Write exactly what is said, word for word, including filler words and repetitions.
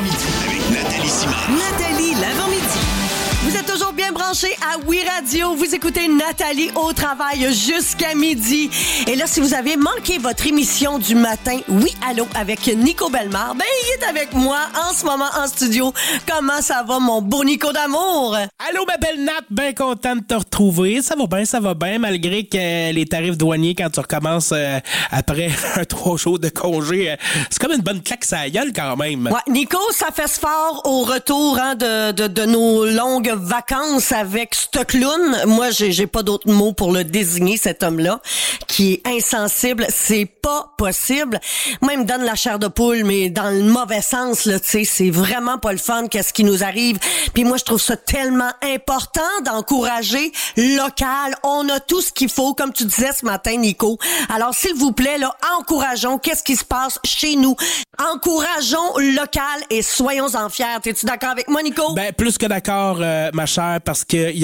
l'avant-midi avec Nathalie Simard. Nathalie, l'avant-midi. Vous êtes toujours bien branchés à Oui Radio. Vous écoutez Nathalie au travail jusqu'à midi. Et là, si vous avez manqué votre émission du matin, Oui Allô, avec Nico Bellemare, ben, il est avec moi en ce moment en studio. Comment ça va, mon beau Nico d'amour? Allô, ma belle Nat, bien content de te retrouver. Ça va bien, ça va bien, malgré que les tarifs douaniers, quand tu recommences euh, après un trois jours de congé, euh, c'est comme une bonne claque sur la gueule quand même. Ouais, Nico, ça fait fort au retour hein, de, de, de nos longues vacances avec ce clown. Moi, j'ai, j'ai pas d'autres mots pour le désigner, cet homme-là, qui est insensible. C'est pas possible. Moi, il me donne la chair de poule, mais dans le mauvais sens, là, tu sais, c'est vraiment pas le fun qu'est-ce qui nous arrive. Puis moi, je trouve ça tellement important d'encourager local. On a tout ce qu'il faut, comme tu disais ce matin, Nico. Alors, s'il vous plaît, là, encourageons qu'est-ce qui se passe chez nous. Encourageons local et soyons-en fiers. T'es-tu d'accord avec moi, Nico? Ben, plus que d'accord, euh, ma chère, parce que il y